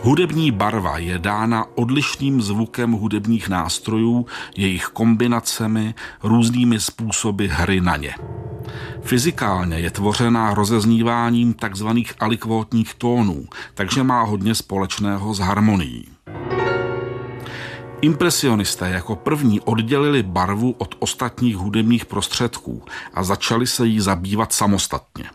Hudební barva je dána odlišným zvukem hudebních nástrojů, jejich kombinacemi, různými způsoby hry na ně. Fyzikálně je tvořená rozezníváním tzv. Alikvótních tónů, takže má hodně společného s harmonií. Impresionisté jako první oddělili barvu od ostatních hudebních prostředků a začali se jí zabývat samostatně.